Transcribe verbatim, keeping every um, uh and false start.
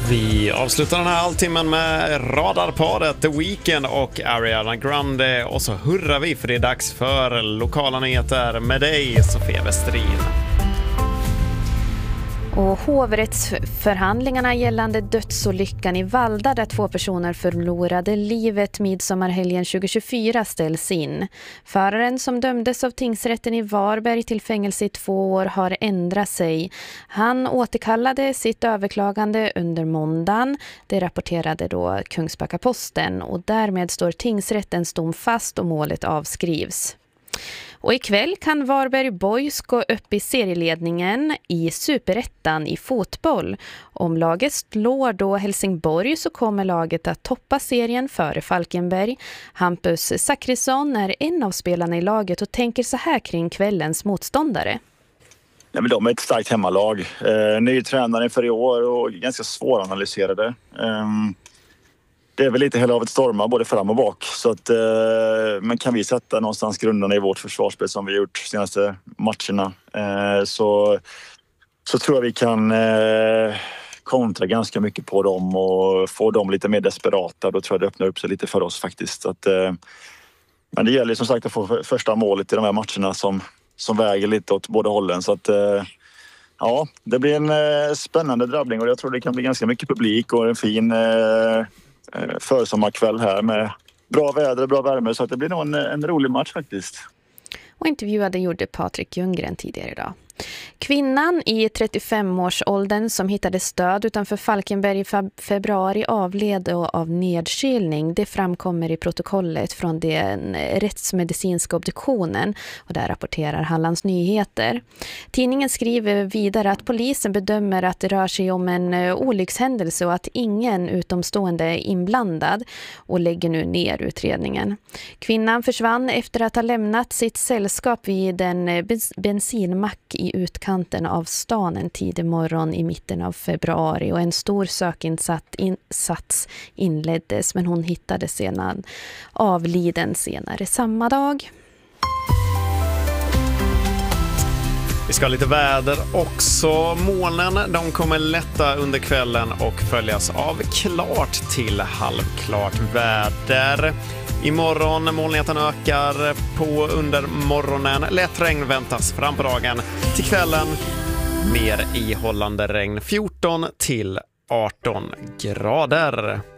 Vi avslutar den här halvtimmen med radarparet The Weeknd och Ariana Grande. Och så hurrar vi för det är dags för lokala nyheter med dig, Sofia Westerin. Och hovrättsförhandlingarna gällande dödsolyckan i Valda där två personer förlorade livet midsommarhelgen tjugo tjugofyra ställs in. Föraren som dömdes av tingsrätten i Varberg till fängelse i två år har ändrat sig. Han återkallade sitt överklagande under måndagen. Det rapporterade då Kungsbacka-Posten och därmed står tingsrättens dom fast och målet avskrivs. Och ikväll kan Varberg Boys gå upp i serieledningen i Superettan i fotboll. Om laget slår då Helsingborg så kommer laget att toppa serien före Falkenberg. Hampus Zachrisson är en av spelarna i laget och tänker så här kring kvällens motståndare. Ja, men de är ett starkt hemmalag. Eh, ny tränare för i år och ganska svåranalyserade. Eh, Det är väl lite hela av ett storma både fram och bak. Så att, eh, men kan vi sätta någonstans grunderna i vårt försvarsspel som vi har gjort de senaste matcherna eh, så, så tror jag vi kan eh, kontra ganska mycket på dem och få dem lite mer desperata. Då tror jag det öppnar upp sig lite för oss faktiskt. Så att, eh, men det gäller som sagt att få första målet i de här matcherna som, som väger lite åt båda hållen. Så att, eh, ja, det blir en eh, spännande drabbning och jag tror det kan bli ganska mycket publik och en fin... Eh, försommarkväll här med bra väder, bra värme så att det blir nog en, en rolig match faktiskt. Och intervjuade gjorde Patrik Ljunggren tidigare idag. Kvinnan i trettiofem-årsåldern som hittade stöd utanför Falkenberg i februari avled av nedkylning. Det framkommer i protokollet från den rättsmedicinska obduktionen och där rapporterar Hallands Nyheter. Tidningen skriver vidare att polisen bedömer att det rör sig om en olyckshändelse och att ingen utomstående är inblandad och lägger nu ner utredningen. Kvinnan försvann efter att ha lämnat sitt sällskap vid en bensinmack i utkanten av stan en tidig morgon i mitten av februari och en stor sökinsats inleddes men hon hittades sedan avliden senare samma dag. Vi ska ha lite väder också. Molnen de kommer lätta under kvällen och följas av klart till halvklart väder. Imorgon molnigheten ökar på under morgonen. Lätt regn väntas fram på dagen. Till kvällen mer ihållande regn fjorton till arton grader.